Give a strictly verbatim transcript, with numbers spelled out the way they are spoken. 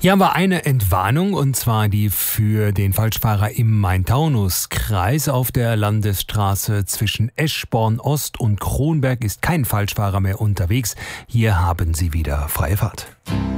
Hier haben wir eine Entwarnung, und zwar die für den Falschfahrer im Main-Taunus-Kreis. Auf der Landesstraße zwischen Eschborn Ost und Kronberg ist kein Falschfahrer mehr unterwegs. Hier haben Sie wieder freie Fahrt.